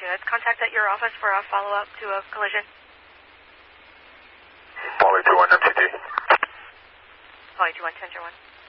units. Contact at your office for a follow-up to a collision. Poly 21 MTD. Poly 21, Tender 1.